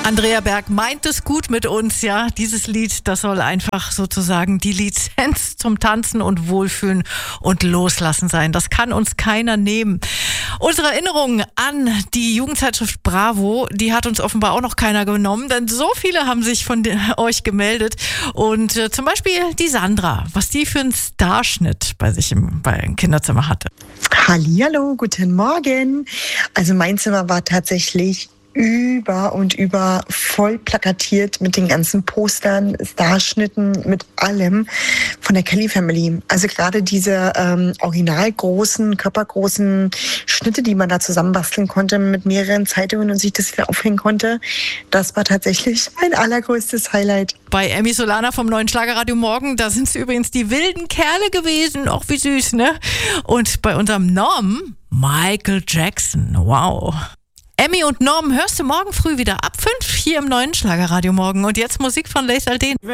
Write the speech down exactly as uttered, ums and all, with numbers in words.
Andrea Berg meint es gut mit uns, ja. Dieses Lied, das soll einfach sozusagen die Lizenz zum Tanzen und Wohlfühlen und Loslassen sein. Das kann uns keiner nehmen. Unsere Erinnerung an die Jugendzeitschrift Bravo, die hat uns offenbar auch noch keiner genommen, denn so viele haben sich von den, euch gemeldet. Und äh, zum Beispiel die Sandra, was die für einen Starschnitt bei sich im, bei im Kinderzimmer hatte. Hallihallo, guten Morgen. Also mein Zimmer war tatsächlich über und über voll plakatiert mit den ganzen Postern, Starschnitten, mit allem von der Kelly Family. Also gerade diese ähm, original großen, körpergroßen Schnitte, die man da zusammenbasteln konnte mit mehreren Zeitungen und sich das wieder aufhängen konnte, das war tatsächlich mein allergrößtes Highlight. Bei Emmy Solana vom neuen Schlagerradio Morgen, da sind es übrigens die wilden Kerle gewesen. Auch wie süß, ne? Und bei unserem Norm, Michael Jackson. Wow. Emmy und Norm hörst du morgen früh wieder ab fünf hier im neuen Schlagerradio Morgen. Und jetzt Musik von Lace Alden.